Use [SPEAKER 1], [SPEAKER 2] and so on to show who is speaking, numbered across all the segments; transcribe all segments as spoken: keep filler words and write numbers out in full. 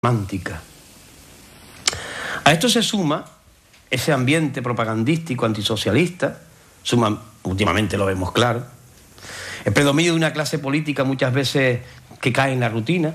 [SPEAKER 1] romántica. A esto se suma ese ambiente propagandístico antisocialista, suma, últimamente lo vemos claro, el predominio de una clase política muchas veces que cae en la rutina,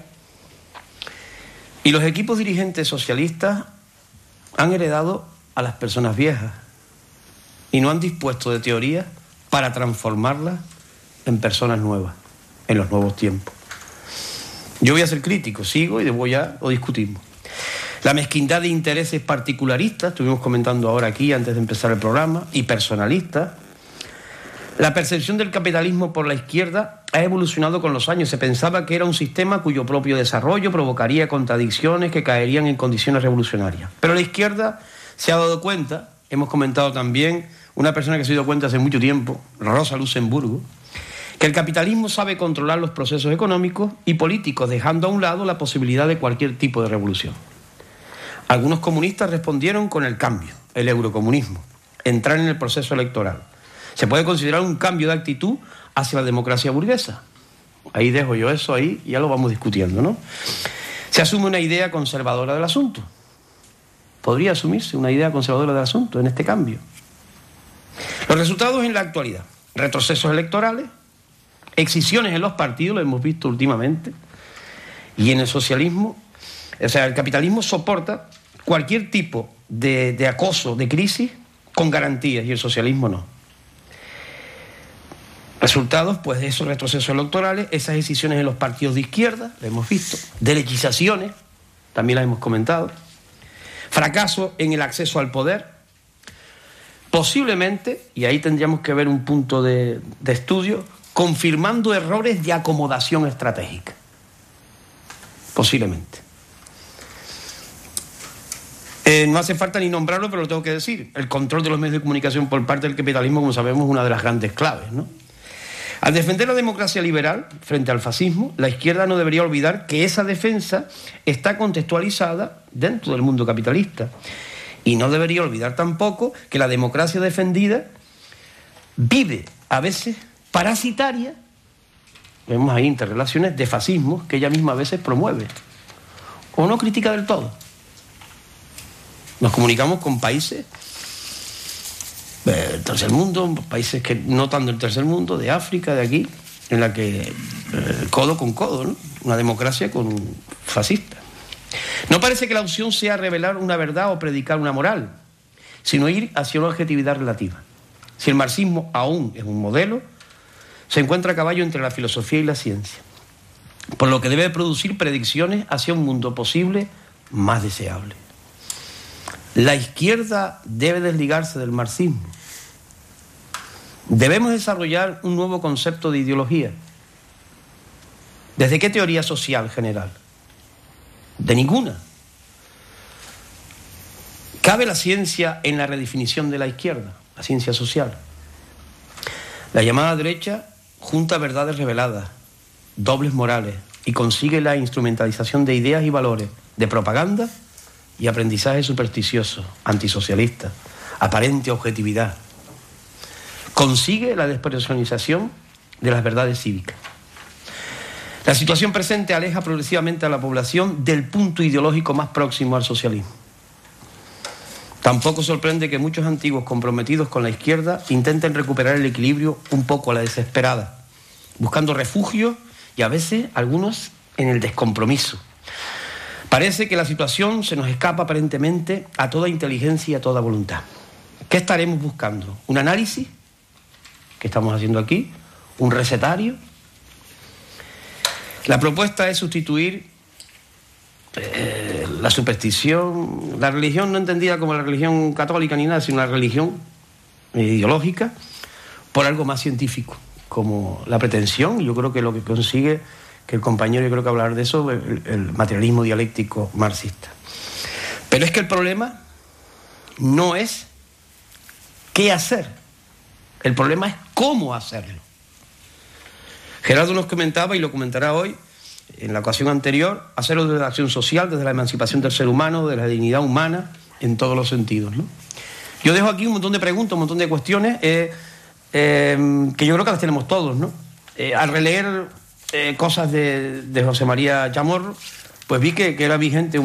[SPEAKER 1] y los equipos dirigentes socialistas han heredado a las personas viejas y no han dispuesto de teorías para transformarlas en personas nuevas, en los nuevos tiempos. Yo voy a ser crítico, sigo y después ya lo discutimos. La mezquindad de intereses particularistas, estuvimos comentando ahora aquí antes de empezar el programa, y personalistas. La percepción del capitalismo por la izquierda ha evolucionado con los años. Se pensaba que era un sistema cuyo propio desarrollo provocaría contradicciones que caerían en condiciones revolucionarias. Pero la izquierda se ha dado cuenta, hemos comentado también, una persona que se ha dado cuenta hace mucho tiempo, Rosa Luxemburgo, que el capitalismo sabe controlar los procesos económicos y políticos, dejando a un lado la posibilidad de cualquier tipo de revolución. Algunos comunistas respondieron con el cambio, el eurocomunismo, entrar en el proceso electoral. Se puede considerar un cambio de actitud hacia la democracia burguesa. Ahí dejo yo eso, ahí ya lo vamos discutiendo, ¿no? Se asume una idea conservadora del asunto. Podría asumirse una idea conservadora del asunto en este cambio. Los resultados en la actualidad: retrocesos electorales, excisiones en los partidos, lo hemos visto últimamente, y en el socialismo, o sea, el capitalismo soporta cualquier tipo de, de acoso, de crisis, con garantías, y el socialismo no. Resultados, pues, de esos retrocesos electorales, esas decisiones en los partidos de izquierda, lo hemos visto, derechizaciones, también las hemos comentado, fracaso en el acceso al poder, posiblemente, y ahí tendríamos que ver un punto de, de estudio, confirmando errores de acomodación estratégica, posiblemente. Eh, no hace falta ni nombrarlo, pero lo tengo que decir. El control de los medios de comunicación por parte del capitalismo, como sabemos, es una de las grandes claves, ¿no? Al defender la democracia liberal frente al fascismo, la izquierda no debería olvidar que esa defensa está contextualizada dentro del mundo capitalista. Y no debería olvidar tampoco que la democracia defendida vive a veces parasitaria, vemos ahí interrelaciones de fascismos que ella misma a veces promueve o no critica del todo. Nos comunicamos con países del tercer mundo, países que no tan del tercer mundo, de África, de aquí, en la que eh, codo con codo, ¿no? Una democracia con un fascista. No parece que la opción sea revelar una verdad o predicar una moral, sino ir hacia una objetividad relativa. Si el marxismo aún es un modelo, se encuentra a caballo entre la filosofía y la ciencia, por lo que debe producir predicciones hacia un mundo posible más deseable. La izquierda debe desligarse del marxismo. Debemos desarrollar un nuevo concepto de ideología. ¿Desde qué teoría social general? De ninguna. ¿Cabe la ciencia en la redefinición de la izquierda, la ciencia social? La llamada derecha junta verdades reveladas, dobles morales, y consigue la instrumentalización de ideas y valores, de propaganda y aprendizaje supersticioso, antisocialista, aparente objetividad. Consigue la despersonalización de las verdades cívicas. La situación presente aleja progresivamente a la población del punto ideológico más próximo al socialismo. Tampoco sorprende que muchos antiguos comprometidos con la izquierda intenten recuperar el equilibrio un poco a la desesperada, buscando refugio y a veces algunos en el descompromiso. Parece que la situación se nos escapa aparentemente a toda inteligencia y a toda voluntad. ¿Qué estaremos buscando? ¿Un análisis? ¿Qué estamos haciendo aquí? ¿Un recetario? La propuesta es sustituir eh, la superstición, la religión no entendida como la religión católica ni nada, sino la religión ideológica, por algo más científico, como la pretensión. Yo creo que lo que consigue, que el compañero, yo creo que hablar de eso, el, el materialismo dialéctico marxista. Pero es que el problema no es qué hacer, el problema es cómo hacerlo. Gerardo nos comentaba, y lo comentará hoy, en la ocasión anterior, hacerlo desde la acción social, desde la emancipación del ser humano, de la dignidad humana, en todos los sentidos, ¿no? Yo dejo aquí un montón de preguntas, un montón de cuestiones eh, eh, que yo creo que las tenemos todos, ¿no? Eh, al releer eh, cosas de, de José María Chamorro, pues vi que, que era vigente